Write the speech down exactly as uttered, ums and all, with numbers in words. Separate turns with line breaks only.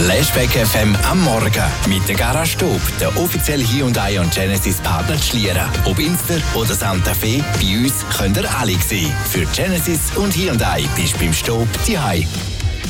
Flashback F M am Morgen mit der Garage Stob, der offizielle Hyundai und Genesis Partner zu Schlieren. Ob Inster oder Santa Fe, bei uns könnt ihr alle sehen. Für Genesis und Hyundai bist du beim Stob zu Hause.